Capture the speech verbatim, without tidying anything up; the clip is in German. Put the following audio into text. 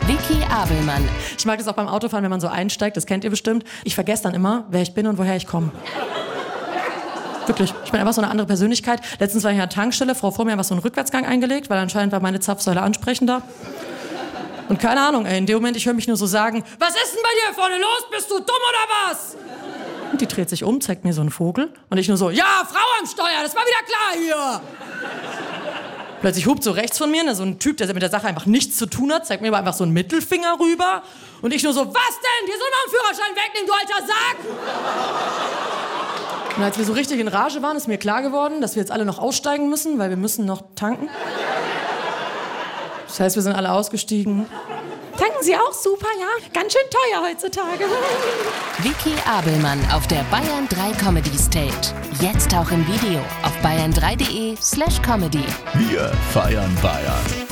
Vicky Abelmann. Ich mag das auch beim Autofahren, wenn man so einsteigt, das kennt ihr bestimmt. Ich vergesse dann immer, wer ich bin und woher ich komme. Wirklich, ich bin einfach so eine andere Persönlichkeit. Letztens war ich an der Tankstelle, Frau vor mir hat was so einen Rückwärtsgang eingelegt, weil anscheinend war meine Zapfsäule ansprechender. Und keine Ahnung, ey, in dem Moment, ich höre mich nur so sagen, was ist denn bei dir vorne los? Bist du dumm oder was? Und die dreht sich um, zeigt mir so einen Vogel. Und ich nur so, ja, Frau am Steuer, das war wieder klar hier. Plötzlich hupt so rechts von mir, ne, so ein Typ, der mit der Sache einfach nichts zu tun hat, zeigt mir aber einfach so einen Mittelfinger rüber. Und ich nur so, was denn? Dir soll noch einen Führerschein wegnehmen, du alter Sack! Und als wir so richtig in Rage waren, ist mir klar geworden, dass wir jetzt alle noch aussteigen müssen, weil wir müssen noch tanken. Das heißt, wir sind alle ausgestiegen. Tanken Sie auch super, ja? Ganz schön teuer heutzutage. Vicky Abelmann auf der Bayern drei Comedy Stage. Jetzt auch im Video auf bayern drei punkt de slash comedy. Wir feiern Bayern.